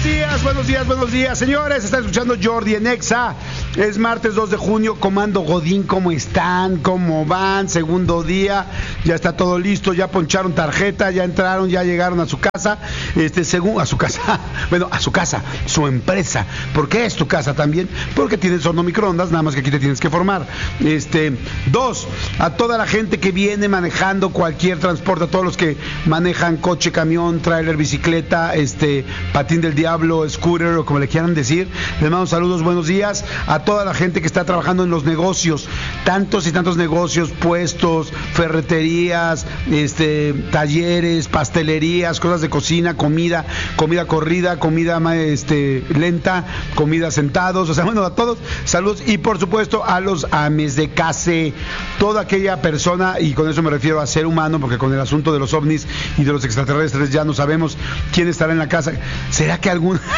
buenos días, señores. Están escuchando Jordi en Exa. Es martes 2 de junio. Comando Godín, ¿cómo están? ¿Cómo van? Segundo día. Ya está todo listo. Ya poncharon tarjeta. Ya entraron. Ya llegaron a su casa. A su casa. Bueno, a su casa. Su empresa. ¿Por qué es tu casa también? Porque tienes horno microondas. Nada más que aquí te tienes que formar. Dos, a toda la gente que viene manejando cualquier transporte. A todos los que manejan coche, camión, tráiler, bicicleta, patín del diablo, scooter o como le quieran decir. Les mando saludos, buenos días a toda la gente que está trabajando en los negocios, tantos y tantos negocios, puestos, ferreterías, talleres, pastelerías, cosas de cocina, comida corrida, comida lenta, comida sentados, o sea, bueno, a todos, saludos y por supuesto a los ames de casa, toda aquella persona, y con eso me refiero a ser humano, porque con el asunto de los ovnis y de los extraterrestres ya no sabemos quién estará en la casa. ¿Será que hay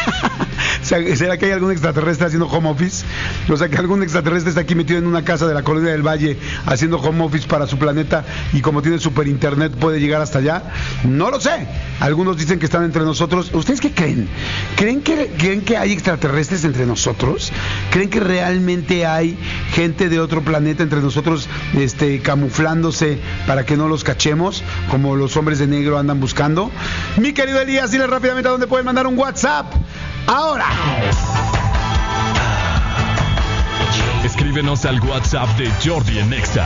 algún extraterrestre haciendo home office? O sea, que algún extraterrestre está aquí metido en una casa de la Colonia del Valle haciendo home office para su planeta y como tiene super internet puede llegar hasta allá. No lo sé. Algunos dicen que están entre nosotros. ¿Ustedes qué creen? ¿Creen que hay extraterrestres entre nosotros? ¿Creen que realmente hay gente de otro planeta entre nosotros camuflándose para que no los cachemos, como los hombres de negro andan buscando? Mi querido Elías, dile rápidamente a dónde pueden mandar un WhatsApp. Ahora. Escríbenos al WhatsApp de Jordi en Exa,